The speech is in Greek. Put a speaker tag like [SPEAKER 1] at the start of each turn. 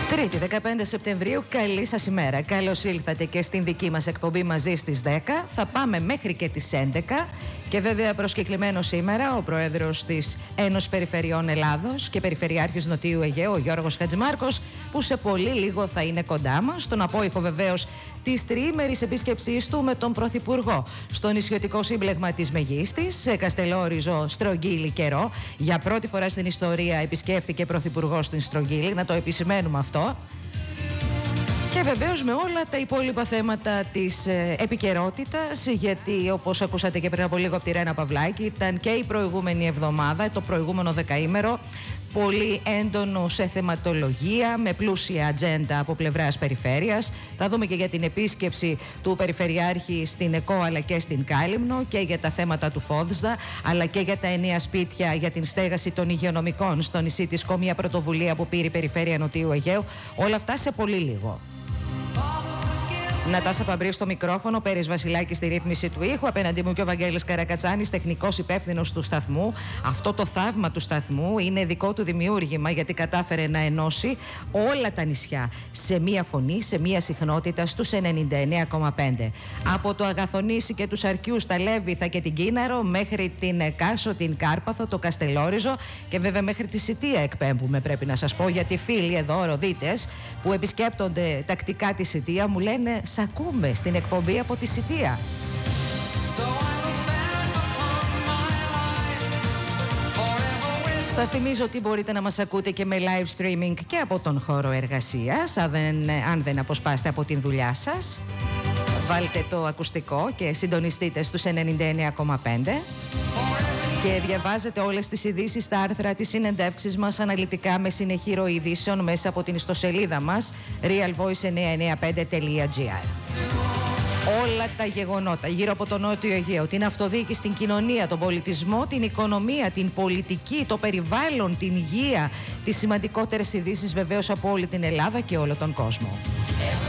[SPEAKER 1] Τρίτη, 15 Σεπτεμβρίου, καλή σας ημέρα. Καλώς ήλθατε και στην δική μας εκπομπή μαζί στις 10. Θα πάμε μέχρι και τις 11. Και βέβαια προσκεκλημένο σήμερα ο Πρόεδρος της Ένωσης Περιφερειών Ελλάδος και Περιφερειάρχης Νοτιού Αιγαίου, ο Γιώργος Χατζημάρκος, που σε πολύ λίγο θα είναι κοντά μας, στον απόϊχο βεβαίως της τριήμερης επίσκεψής του με τον Πρωθυπουργό στο νησιωτικό σύμπλεγμα της Μεγίστης, σε Καστελόριζο, Στρογγύλη καιρό. Για πρώτη φορά στην ιστορία επισκέφθηκε Πρωθυπουργός στην Στρογγύλη, να το επισημαίνουμε αυτό. Και βεβαίως με όλα τα υπόλοιπα θέματα της επικαιρότητας, γιατί όπως ακούσατε και πριν από λίγο από τη Ρένα Παυλάκη, ήταν και η προηγούμενη εβδομάδα, το προηγούμενο δεκαήμερο, πολύ έντονο σε θεματολογία, με πλούσια ατζέντα από πλευράς περιφέρειας. Θα δούμε και για την επίσκεψη του Περιφερειάρχη στην ΕΚΟ αλλά και στην Κάλυμνο, και για τα θέματα του Φόδσδα, αλλά και για τα εννέα σπίτια για την στέγαση των υγειονομικών στο νησί της ΚΟ, μια πρωτοβουλία που πήρε η Περιφέρεια Νοτιού Αιγαίου. Όλα αυτά σε πολύ λίγο. Νατάσα Παμπρίου στο μικρόφωνο, Πέρης Βασιλάκης στη ρύθμιση του ήχου. Απέναντί μου και ο Βαγγέλης Καρακατσάνης, τεχνικός υπεύθυνος του σταθμού. Αυτό το θαύμα του σταθμού είναι δικό του δημιούργημα, γιατί κατάφερε να ενώσει όλα τα νησιά σε μία φωνή, σε μία συχνότητα στους 99,5. Από το Αγαθονήσι και τους Αρκιούς, τα Λέβηθα και την Κίναρο, μέχρι την Κάσο, την Κάρπαθο, το Καστελόριζο και βέβαια μέχρι τη Σιτία εκπέμπουμε, πρέπει να σας πω, γιατί φίλοι εδώ, ροδίτες, που επισκέπτονται τακτικά τη Σιτία, μου λένε «Σ' ακούμε στην εκπομπή από τη Σιτία». Σας θυμίζω ότι μπορείτε να μας ακούτε και με live streaming και από τον χώρο εργασίας, αν δεν αποσπάσετε από την δουλειά σας. Βάλτε το ακουστικό και συντονιστείτε στους 99,5. Και διαβάζετε όλες τις ειδήσεις, τα άρθρα, τις συνεντεύξεις μας αναλυτικά με συνεχή ροή ειδήσεων μέσα από την ιστοσελίδα μας realvoice995.gr. Όλα τα γεγονότα γύρω από το Νότιο Αιγαίο, την αυτοδιοίκηση, την κοινωνία, τον πολιτισμό, την οικονομία, την πολιτική, το περιβάλλον, την υγεία, τις σημαντικότερες ειδήσεις βεβαίως από όλη την Ελλάδα και όλο τον κόσμο.